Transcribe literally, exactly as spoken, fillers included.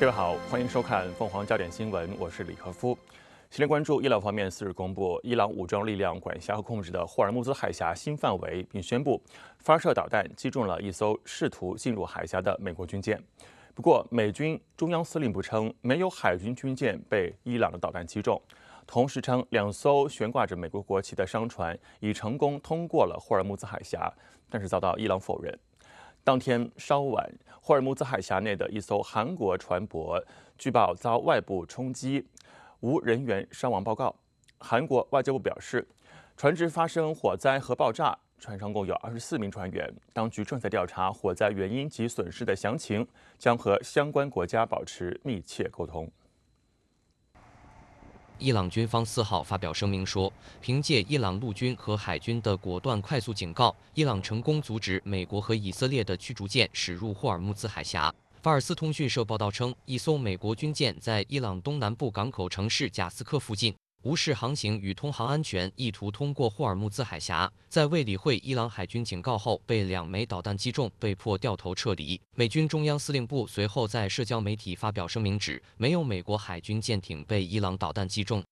各位好，欢迎收看凤凰焦点新闻，我是李克夫。先来关注伊朗方面，四日公布伊朗武装力量管辖和控制的霍尔木兹海峡新范围，并宣布发射导弹击中了一艘试图进入海峡的美国军舰。不过，美军中央司令部称没有海军军舰被伊朗的导弹击中，同时称两艘悬挂着美国国旗的商船已成功通过了霍尔木兹海峡，但是遭到伊朗否认。当天稍晚，霍尔木兹海峡内的一艘韩国船舶据报遭外部冲击，无人员伤亡报告。韩国外交部表示，船只发生火灾和爆炸，船上共有二十四名船员，当局正在调查火灾原因及损失的详情，将和相关国家保持密切沟通。 伊朗军方四号发表声明说，凭借伊朗陆军和海军的果断快速警告，伊朗成功阻止美国和以色列的驱逐舰驶入霍尔木兹海峡。法尔斯通讯社报道称，一艘美国军舰在伊朗东南部港口城市贾斯克附近无视航行与通航安全，意图通过霍尔木兹海峡，在未理会伊朗海军警告后，被两枚导弹击中，被迫掉头撤离。美军中央司令部随后在社交媒体发表声明指，没有美国海军舰艇被伊朗导弹击中。